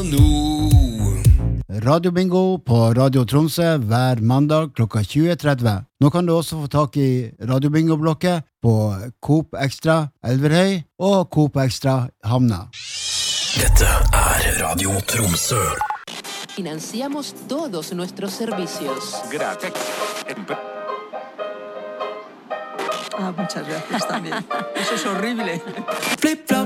nå. Radiobingo på Radio Tromsø hver mandag klokka 20.30. Nå kan du også få tak i Radiobingo-blokket på Coop Extra Elverhøy og Coop Extra Hamna. Dette Radio Tromsø. Financiamos todos nuestros servicios. Gracias. Muchas gracias también. Eso es horrible. Flip-flop.